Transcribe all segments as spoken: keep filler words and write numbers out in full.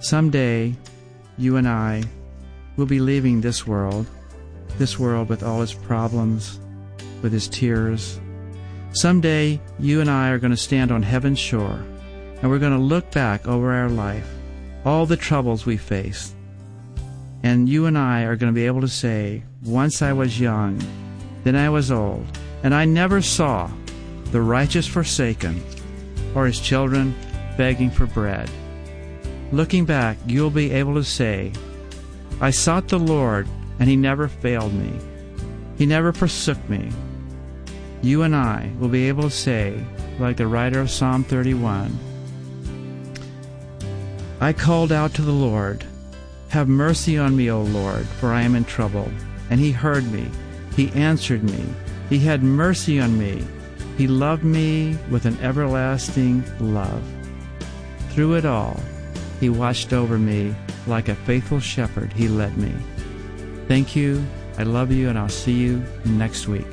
Someday, you and I will be leaving this world, this world with all its problems, with its tears. Someday, you and I are going to stand on heaven's shore, and we're going to look back over our life, all the troubles we faced, and you and I are going to be able to say, once I was young, then I was old, and I never saw the righteous forsaken or his children begging for bread. Looking back, you'll be able to say, I sought the Lord, and he never failed me. He never forsook me. You and I will be able to say, like the writer of Psalm thirty-one, I called out to the Lord, have mercy on me, O Lord, for I am in trouble. And he heard me. He answered me. He had mercy on me. He loved me with an everlasting love. Through it all, he watched over me. Like a faithful shepherd, he led me. Thank you. I love you, and I'll see you next week.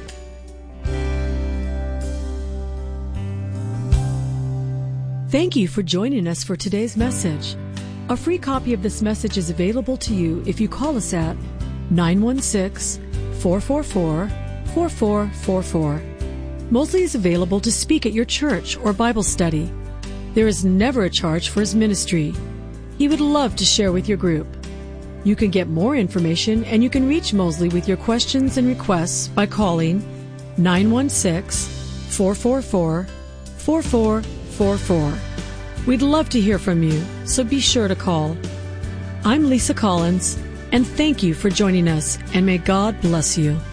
Thank you for joining us for today's message. A free copy of this message is available to you if you call us at nine one six, four four four, four four four four. Mosley is available to speak at your church or Bible study. There is never a charge for his ministry. He would love to share with your group. You can get more information and you can reach Mosley with your questions and requests by calling nine one six, four four four, four four four four. We'd love to hear from you, so be sure to call. I'm Lisa Collins, and thank you for joining us, and may God bless you.